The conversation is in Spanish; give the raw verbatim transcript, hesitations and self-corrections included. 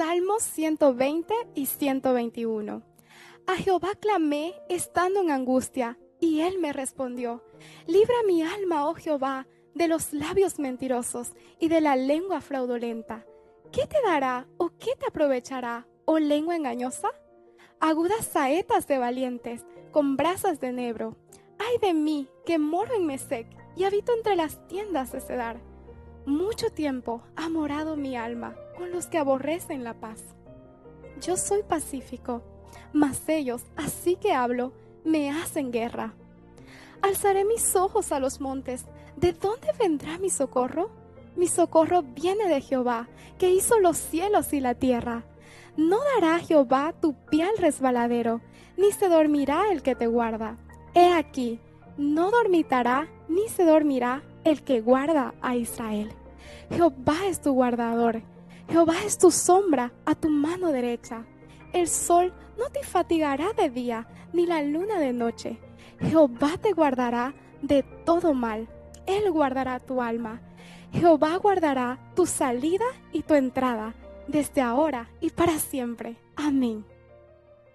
Salmos ciento veinte y ciento veintiuno. A Jehová clamé estando en angustia, y él me respondió. Libra mi alma, oh Jehová, de los labios mentirosos y de la lengua fraudulenta. ¿Qué te dará o qué te aprovechará, oh lengua engañosa? Agudas saetas de valientes, con brasas de enebro. Ay de mí, que moro en Mesec, y habito entre las tiendas de Cedar. Mucho tiempo ha morado mi alma con los que aborrecen la paz. Yo soy pacífico, mas ellos, así que hablo, me hacen guerra. Alzaré mis ojos a los montes. ¿De dónde vendrá mi socorro? Mi socorro viene de Jehová, que hizo los cielos y la tierra. No dará Jehová tu pie al resbaladero, ni se dormirá el que te guarda. He aquí, no dormitará, ni se dormirá el que guarda a Israel. Jehová es tu guardador. Jehová es tu sombra a tu mano derecha. El sol no te fatigará de día, ni la luna de noche. Jehová te guardará de todo mal. Él guardará tu alma. Jehová guardará tu salida y tu entrada, desde ahora y para siempre. Amén.